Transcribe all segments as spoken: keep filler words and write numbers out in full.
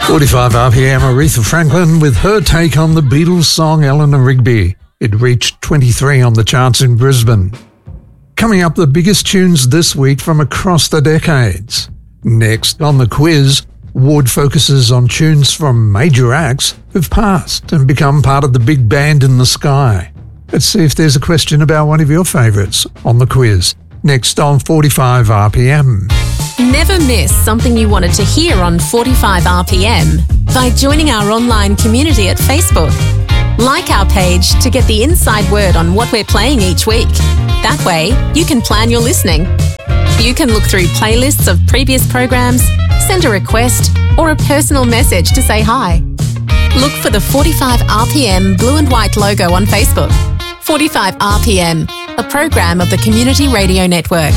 forty-five R P M, Aretha Franklin with her take on the Beatles song Eleanor Rigby. It reached twenty-three on the charts in Brisbane. Coming up, the biggest tunes this week from across the decades. Next on the quiz, Ward focuses on tunes from major acts who've passed and become part of the big band in the sky. Let's see if there's a question about one of your favourites on the quiz. Next on forty-five R P M. Never miss something you wanted to hear on forty-five R P M by joining our online community at Facebook. Like our page to get the inside word on what we're playing each week. That way, you can plan your listening. You can look through playlists of previous programs, send a request, or a personal message to say hi. Look for the forty-five R P M blue and white logo on Facebook. forty-five R P M, a program of the Community Radio Network.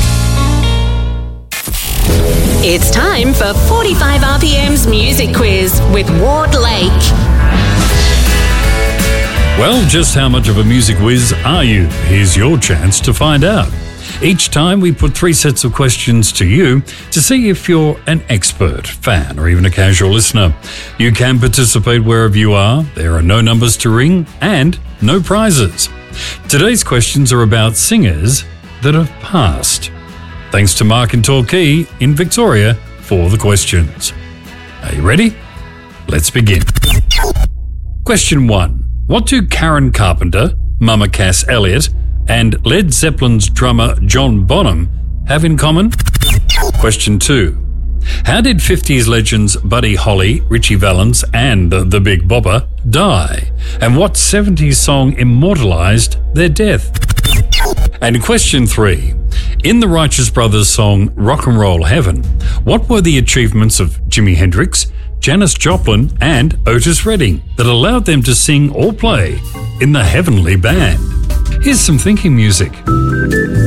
It's time for forty-five R P M's Music Quiz with Ward Lake. Well, just how much of a music whiz are you? Here's your chance to find out. Each time we put three sets of questions to you to see if you're an expert, fan, or even a casual listener. You can participate wherever you are. There are no numbers to ring and no prizes. Today's questions are about singers that have passed. Thanks to Mark and Torquay in Victoria for the questions. Are you ready? Let's begin. Question one. What do Karen Carpenter, Mama Cass Elliot, and Led Zeppelin's drummer John Bonham have in common? Question two. How did fifties legends Buddy Holly, Richie Valens, and the Big Bopper die? And what seventies song immortalised their death? And question three. In the Righteous Brothers song Rock and Roll Heaven, what were the achievements of Jimi Hendrix, Janis Joplin, and Otis Redding that allowed them to sing or play in the Heavenly Band? Here's some thinking music.